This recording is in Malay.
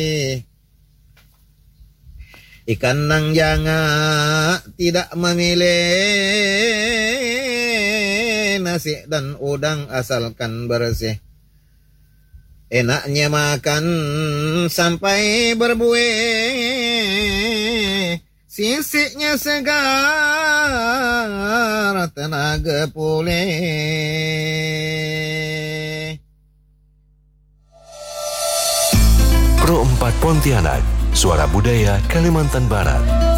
Ikan nang janga tidak memilih nasi dan udang asalkan bersih. Enaknya makan sampai berbuih, sisiknya segar, tenaga pulih. Pro 4 Pontianak, suara budaya Kalimantan Barat.